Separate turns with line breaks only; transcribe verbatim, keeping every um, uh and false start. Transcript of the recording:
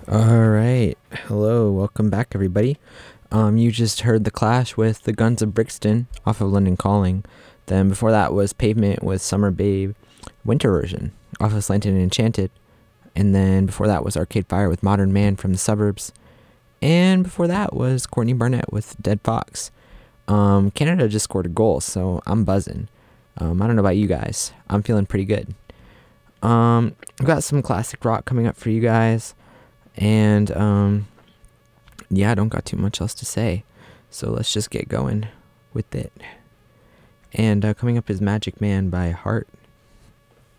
All right. Hello. Welcome back, everybody. Um, you just heard The Clash with The Guns of Brixton off of London Calling. Then before that was Pavement with Summer Babe, Winter version off of Slanted and Enchanted. And then before that was Arcade Fire with Modern Man from the Suburbs. And before that was Courtney Barnett with Dead Fox. Um, Canada just scored a goal, so I'm buzzing. Um, I don't know about you guys. I'm feeling pretty good. Um, I've got some classic rock coming up for you guys. And, um, yeah, I don't got too much else to say. So let's just get going with it. And uh, coming up is Magic Man by Heart.